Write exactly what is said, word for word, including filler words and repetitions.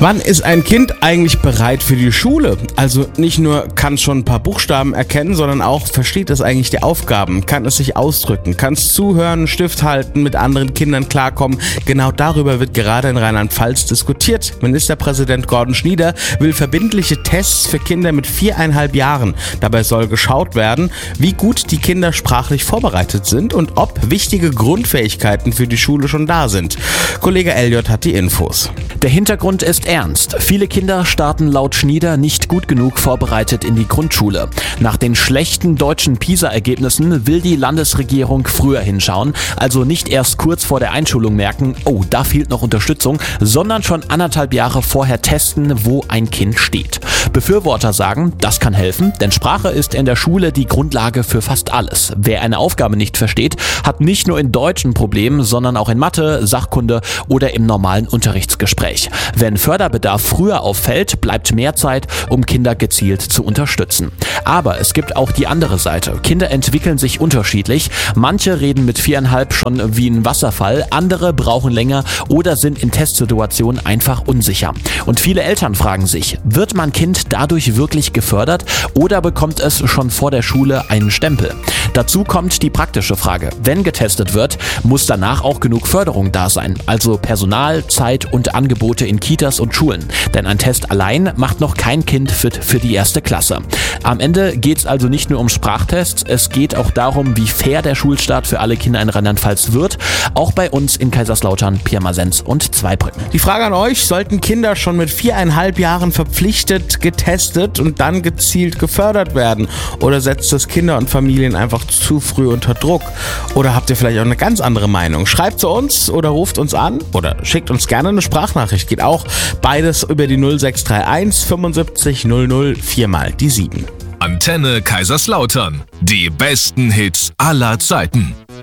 Wann ist ein Kind eigentlich bereit für die Schule? Also nicht nur kann es schon ein paar Buchstaben erkennen, sondern auch versteht es eigentlich die Aufgaben, kann es sich ausdrücken, kann es zuhören, einen Stift halten, mit anderen Kindern klarkommen. Genau darüber wird gerade in Rheinland-Pfalz diskutiert. Ministerpräsident Gordon Schnieder will verbindliche Tests für Kinder mit viereinhalb Jahren. Dabei soll geschaut werden, wie gut die Kinder sprachlich vorbereitet sind und ob wichtige Grundfähigkeiten für die Schule schon da sind. Kollege Elliot hat die Infos. Der Hintergrund ist ernst. Viele Kinder starten laut Schnieder nicht gut genug vorbereitet in die Grundschule. Nach den schlechten deutschen PISA-Ergebnissen will die Landesregierung früher hinschauen, also nicht erst kurz vor der Einschulung merken, oh, da fehlt noch Unterstützung, sondern schon anderthalb Jahre vorher testen, wo ein Kind steht. Befürworter sagen, das kann helfen, denn Sprache ist in der Schule die Grundlage für fast alles. Wer eine Aufgabe nicht versteht, hat nicht nur in Deutsch ein Problem, sondern auch in Mathe, Sachkunde oder im normalen Unterrichtsgespräch. Wenn Förderbedarf früher auffällt, bleibt mehr Zeit, um Kinder gezielt zu unterstützen. Aber es gibt auch die andere Seite. Kinder entwickeln sich unterschiedlich. Manche reden mit viereinhalb schon wie ein Wasserfall, andere brauchen länger oder sind in Testsituationen einfach unsicher. Und viele Eltern fragen sich, wird mein Kind dadurch wirklich gefördert oder bekommt es schon vor der Schule einen Stempel? Dazu kommt die praktische Frage. Wenn getestet wird, muss danach auch genug Förderung da sein, also Personal, Zeit und Angebote in Kitas und Schulen. Denn ein Test allein macht noch kein Kind fit für die erste Klasse. Am Ende geht es also nicht nur um Sprachtests, es geht auch darum, wie fair der Schulstart für alle Kinder in Rheinland-Pfalz wird. Auch bei uns in Kaiserslautern, Pirmasens und Zweibrücken. Die Frage an euch, sollten Kinder schon mit viereinhalb Jahren verpflichtet, getestet und dann gezielt gefördert werden? Oder setzt das Kinder und Familien einfach zu früh unter Druck? Oder habt ihr vielleicht auch eine ganz andere Meinung? Schreibt zu uns oder ruft uns an oder schickt uns gerne eine Sprachnachricht. Geht auch beides über die null sechs drei eins fünfundsiebzig null null vier mal die sieben. Antenne Kaiserslautern. Die besten Hits aller Zeiten.